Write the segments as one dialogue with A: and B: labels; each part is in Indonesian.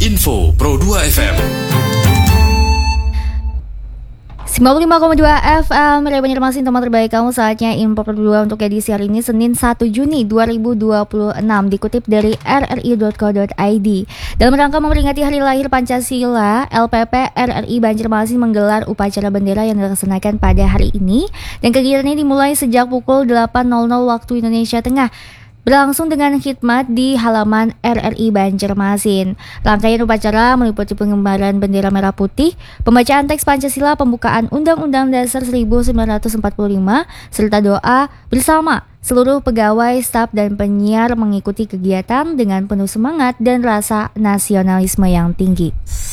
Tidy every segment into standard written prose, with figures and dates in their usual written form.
A: Info Pro 2 FM
B: 95,2 FM Radio Banjarmasin, teman terbaik kamu. Saatnya Info Pro 2 untuk edisi hari ini Senin 1 Juni 2026, dikutip dari rri.co.id. Dalam rangka memperingati hari lahir Pancasila, LPP RRI Banjarmasin menggelar upacara bendera yang dilaksanakan pada hari ini, dan kegiatan ini dimulai sejak pukul 8.00 waktu Indonesia Tengah, berlangsung dengan khidmat di halaman RRI Banjarmasin. Rangkaian upacara meliputi pengibaran bendera merah putih, pembacaan teks Pancasila, pembukaan Undang-Undang Dasar 1945, serta doa bersama. Seluruh pegawai, staf, dan penyiar mengikuti kegiatan dengan penuh semangat dan rasa nasionalisme yang tinggi.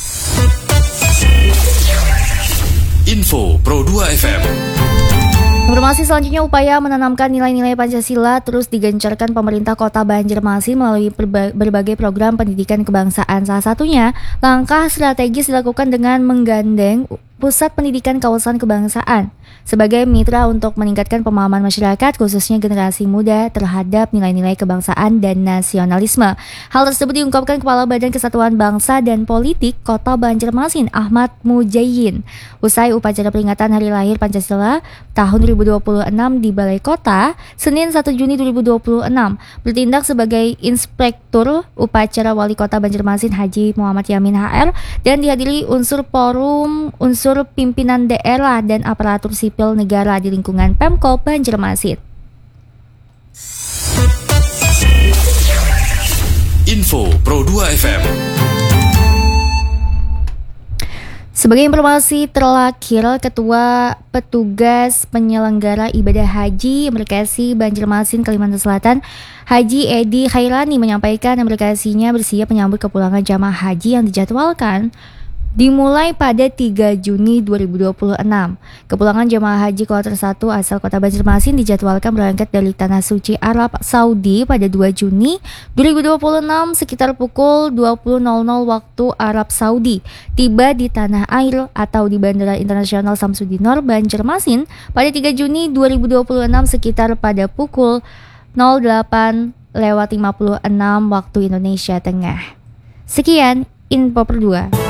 A: Info Pro 2 FM.
B: Informasi selanjutnya, upaya menanamkan nilai-nilai Pancasila terus digencarkan pemerintah Kota Banjarmasin melalui berbagai program pendidikan kebangsaan. Salah satunya, langkah strategis dilakukan dengan menggandeng Pusat Pendidikan Kawasan Kebangsaan sebagai mitra untuk meningkatkan pemahaman masyarakat, khususnya generasi muda, terhadap nilai-nilai kebangsaan dan nasionalisme. Hal tersebut diungkapkan Kepala Badan Kesatuan Bangsa dan Politik Kota Banjarmasin, Ahmad Mujayyin, usai upacara peringatan Hari Lahir Pancasila tahun 2026 di Balai Kota, Senin 1 Juni 2026, bertindak sebagai Inspektur Upacara Wali Kota Banjarmasin Haji Muhammad Yamin HR, dan dihadiri unsur pimpinan daerah dan aparatur sipil negara di lingkungan Pemkab Banjarmasin.
A: Info Pro 2 FM.
B: Sebagai informasi terakhir, Ketua Petugas Penyelenggara Ibadah Haji Embarkasi Banjarmasin Kalimantan Selatan, Haji Edi Khairani, menyampaikan embarkasinya bersiap menyambut kepulangan jamaah haji yang dijadwalkan dimulai pada 3 Juni 2026. Kepulangan jemaah haji kloter 1 asal Kota Banjarmasin dijadwalkan berangkat dari Tanah Suci Arab Saudi pada 2 Juni 2026 sekitar pukul 20.00 waktu Arab Saudi, tiba di tanah air atau di Bandara Internasional Samsudinor Banjarmasin pada 3 Juni 2026 sekitar pada pukul 08.56 waktu Indonesia Tengah. Sekian Info Per 2.